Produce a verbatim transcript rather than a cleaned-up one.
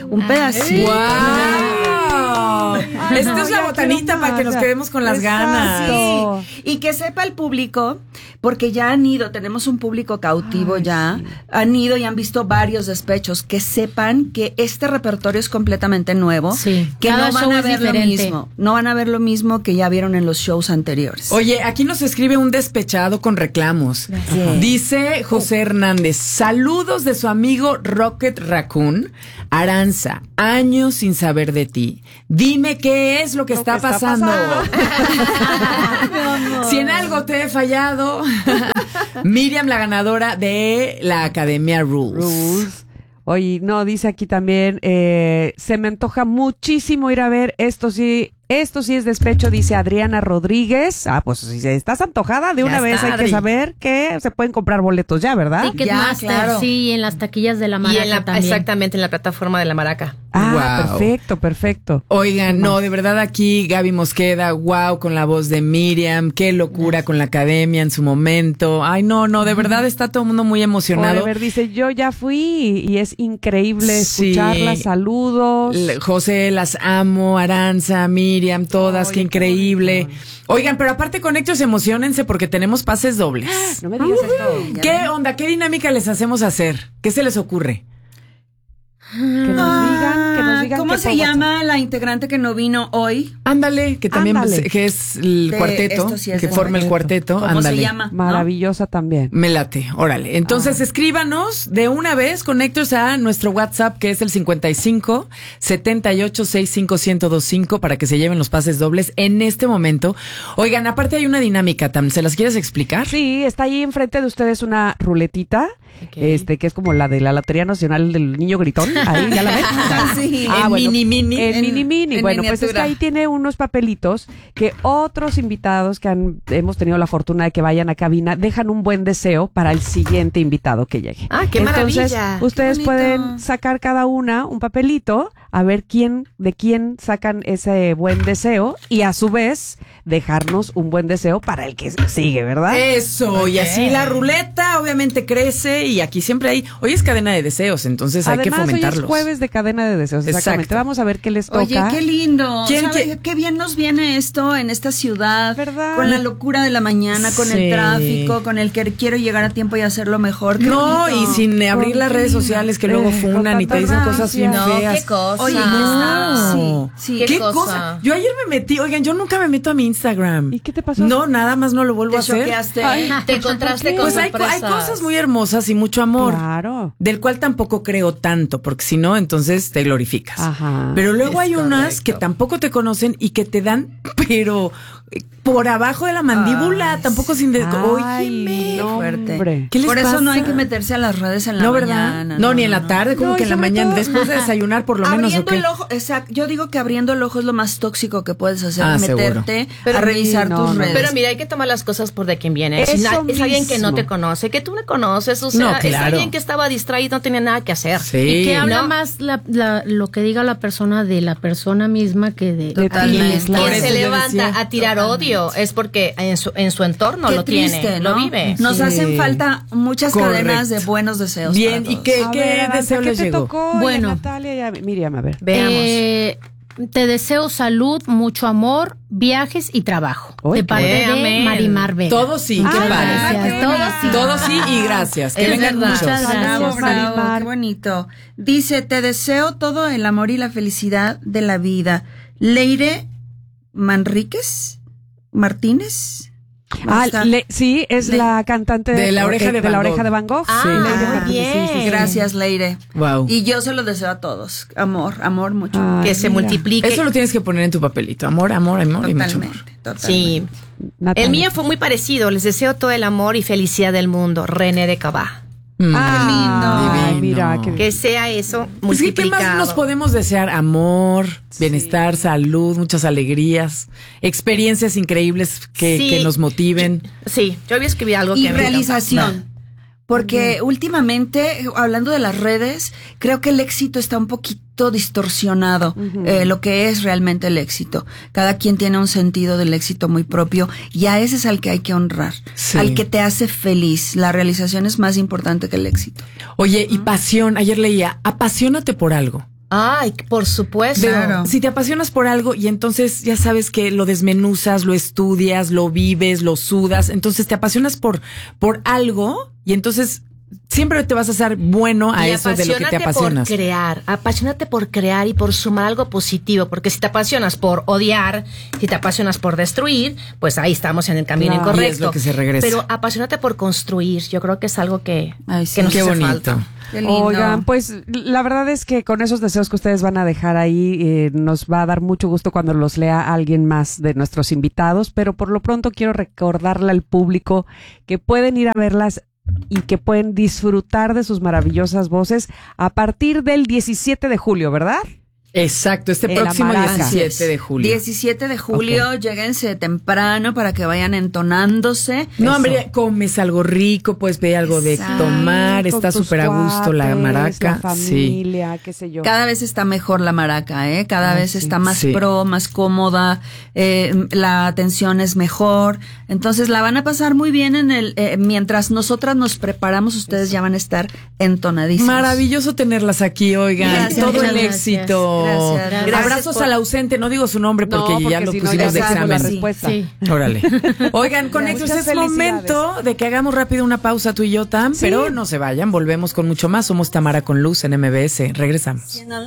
un pedacito. ¡Wow! Esta es la botanita para que nos quedemos con las ganas. Sí. Y que sepa el público, porque ya han ido, tenemos un público cautivo. Ay, ya, sí. Han ido y han visto varios despechos, que sepan que este repertorio es completamente nuevo, sí. que Cada no van a ver diferente. lo mismo, no van a ver lo mismo que ya vieron en los shows anteriores. Oye, aquí nos escribe un despechado con reclamos. Sí. Dice José Hernández, saludos de su amigo Rocket Raccoon. Aranza, años sin saber de ti. Dime qué es lo que, lo está, que pasando. está pasando. Si en algo te he fallado. Miriam, la ganadora de la Academia Rules. Rules. Oye, no, dice aquí también, eh, se me antoja muchísimo ir a ver esto sí, esto sí es despecho, dice Adriana Rodríguez. Ah, pues si estás antojada de una ya vez está, hay Adri. que saber que se pueden comprar boletos ya, ¿verdad? Ticketmaster, claro. Sí, y en las taquillas de la Maraca y en la, también. exactamente, en la plataforma de la Maraca. Ah, Wow. perfecto, perfecto. Oigan, no, de verdad aquí Gaby Mosqueda, wow, con la voz de Miriam, qué locura con la Academia en su momento. Ay, no, no, de verdad está todo el mundo muy emocionado. Oliver dice, yo ya fui y es increíble Sí. escucharla, saludos. Le- José, las amo, Aranza, Miriam, todas, Ay, qué increíble. qué Oigan, pero aparte conécticos, emocionense porque tenemos pases dobles. No me digas esto. ¿Qué onda? ¿Qué dinámica les hacemos hacer? ¿Qué se les ocurre? Que nos digan, que nos digan ¿Cómo qué se por llama la integrante que no vino hoy? Ándale, que también Ándale. pues, que es el De- cuarteto, esto sí es que de forma el cuarteto. cuarteto. ¿Cómo Ándale. se llama? ¿No? Maravillosa también. Me late, órale. Entonces, Ah. escríbanos de una vez, conectos a nuestro WhatsApp, que es el cincuenta y cinco, setenta y ocho, sesenta y cinco, ciento veinticinco, para que se lleven los pases dobles en este momento. Oigan, aparte hay una dinámica, Tam, ¿se las quieres explicar? Sí, está ahí enfrente de ustedes una ruletita, Okay. este, que es como la de la Lotería Nacional del Niño Gritón. Ahí, ¿ya la ven? Sí, Ah, en bueno. mini mini. En, En- mini mini. en Bueno, pues es que miniatura. ahí tiene unos papelitos que otros invitados que han, hemos tenido la fortuna de que vayan a cabina dejan un buen deseo para el siguiente invitado que llegue. Ah, qué Entonces, maravilla. ustedes Qué bonito. pueden sacar cada una un papelito a ver quién, de quién sacan ese buen deseo y a su vez dejarnos un buen deseo para el que sigue, ¿verdad? Eso, y así la ruleta obviamente crece y aquí siempre hay, hoy es cadena de deseos, entonces hay que Además, hoy es fomentarlos. jueves de cadena de deseos, exactamente. Exacto. Vamos a ver qué les toca. Oye, qué lindo. ¿Quién, ¿Sabe quién? qué bien nos viene esto en esta ciudad? ¿Verdad? Con la locura de la mañana, con Sí. el tráfico, con el que quiero llegar a tiempo y hacerlo mejor. Qué No, bonito. y sin abrir las redes sociales que luego Eh, funan con y te tanta dicen cosas bien rancia. No, feas. qué cosa. Oye, No. sí, sí. ¿Qué ¿Qué cosa? cosa? Yo ayer me metí, oigan, yo nunca me meto a mi Instagram. ¿Y qué te pasó? No, nada más no lo vuelvo ¿Te a hacer. choqueaste? Ay. Te encontraste con Pues hay, co- hay sorpresas. cosas muy hermosas y mucho amor. Claro. Del cual tampoco creo tanto, porque si no, entonces te glorificas. Ajá. Pero luego Es hay unas correcto. que tampoco te conocen y que te dan, pero eh, por abajo de la mandíbula, Ay, tampoco sin... De Ay, Óyeme. no, fuerte. hombre. ¿Qué les Por eso no hay pasa? que meterse a las redes en la No, ¿verdad? mañana. No, ni en la tarde, como No, que y en la sobre mañana, todo- después de desayunar por lo menos, ¿o Abriendo qué? el ojo, exacto. Yo digo que abriendo el ojo es lo más tóxico que puedes hacer, Ah, meterte Pero a revisar sí, no, tus no. redes. Pero mira, hay que tomar las cosas por de quien viene. Eso Si na- es alguien que no mismo. te conoce, que tú no conoces, o sea, No, es claro. alguien que estaba distraído, no tenía nada que hacer. Sí. Y que habla ¿no? más la, la- lo que diga la persona de la persona misma que de... Totalmente. ti, claro. Por Quien eso se yo levanta decía. a tirar odio es porque en su, en su entorno Qué lo triste, tiene, ¿no? lo vive. Nos Sí. hacen falta muchas Correcto. cadenas de buenos deseos. Bien, para ¿y todos. qué, A qué ver, Aranza, deseo ¿qué les te llegó? tocó? Oye, Bueno. Natalia y Miriam, a ver. Veamos. Eh, te deseo salud, mucho amor, viajes y trabajo. Oye, de parte qué de amén. Marimar Vega. Todo sí, qué Ay, padre. gracias. Todo sí. Todo sí y gracias. Que Es vengan verdad. muchos. Muchas Bravo, gracias, bravo, Marimar. qué bonito. Dice, te deseo todo el amor y la felicidad de la vida. Leire Manríquez Martínez. Ah, Está- le- sí, es Le- la cantante De La Oreja de de la Van oreja Gogh. de Van Gogh. Ah, Sí, Leire muy Martínez, bien. sí, sí, sí. Gracias, Leire. Wow. Y yo se lo deseo a todos. Amor, amor, mucho. Ah, Que se mira. multiplique. Eso lo tienes que poner en tu papelito. Amor, amor, amor y mucho amor. Totalmente, totalmente. Sí. Natalia. El mío fue muy parecido. Les deseo todo el amor y felicidad del mundo. René de Cabá. Mm. Ah, Divino. mira, qué Que sea eso Pues, ¿qué- ¿qué más multiplicado. nos podemos desear? Amor, bienestar, salud, muchas alegrías, experiencias increíbles que, Sí. que nos motiven. Sí, yo había escrito algo Y que me realización. Porque últimamente, hablando de las redes, creo que el éxito está un poquito distorsionado, Ujú. eh, lo que es realmente el éxito. Cada quien tiene un sentido del éxito muy propio y a ese es al que hay que honrar, Sí. al que te hace feliz. La realización es más importante que el éxito. Oye, y pasión, ayer leía, apasionate por algo. Ay, por supuesto. Pero Claro. si te apasionas por algo y entonces ya sabes que lo desmenuzas, lo estudias, lo vives, lo sudas, entonces te apasionas por, por algo y entonces siempre te vas a hacer bueno a Y eso de lo que te apasionate apasionas. por crear, apasionate por crear y por sumar algo positivo, porque si te apasionas por odiar, si te apasionas por destruir, pues ahí estamos en el camino Claro. incorrecto. Y es lo que se regresa. Pero apasionate por construir, yo creo que es algo que, Ay, sí. que nos Qué hace bonito. falta. Qué lindo. Oigan, pues la verdad es que con esos deseos que ustedes van a dejar ahí, eh, nos va a dar mucho gusto cuando los lea alguien más de nuestros invitados, pero por lo pronto quiero recordarle al público que pueden ir a verlas y que pueden disfrutar de sus maravillosas voces a partir del diecisiete de julio, ¿verdad? Exacto, este En la próximo Maraca. diecisiete de julio. diecisiete de julio, lléguense temprano para que vayan entonándose. No, Eso. hombre, comes algo rico, puedes pedir algo de Exacto. tomar, Con está tus súper a gusto la cuates, maraca. la Sí. familia, qué sé yo. Cada vez está mejor la maraca, ¿eh? Cada Ay, vez sí. está más Sí. pro, más cómoda, eh, la atención es mejor. Entonces la van a pasar muy bien en el, eh, mientras nosotras nos preparamos, ustedes ya van a estar entonadísimos. Maravilloso tenerlas aquí, oigan. Gracias, Todo el muchas éxito. Gracias. Gracias Abrazos por- al ausente, no digo su nombre porque, No, ya lo si no, pusimos de ya sabemos examen. la respuesta. Sí. Órale. Oigan, con esto Muchas es felicidades. momento de que hagamos rápido una pausa tú y yo, Tam, pero no se vayan, volvemos con mucho más. Somos Tamara con Luz en M B S. Regresamos.